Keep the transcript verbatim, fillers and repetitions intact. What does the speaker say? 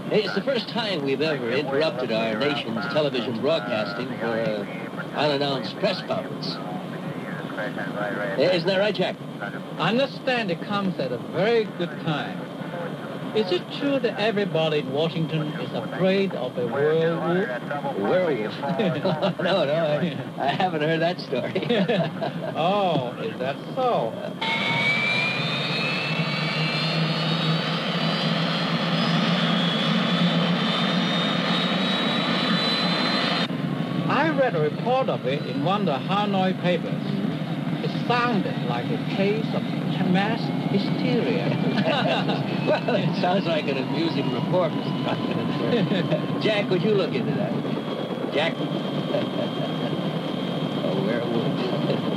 It's the first time we've ever interrupted our nation's television broadcasting for an unannounced press conference. Isn't that right, Jack? I understand it comes at a very good time. Is it true that everybody in Washington is afraid of a werewolf? A werewolf? no, no, I, I haven't heard that story. Oh, is that so? I read a report of it in one of the Hanoi papers. It sounded like a case of mass hysteria. Well, it sounds like an amusing report, Mister Confidence. Jack, would you look into that? Jack? Oh, werewolf.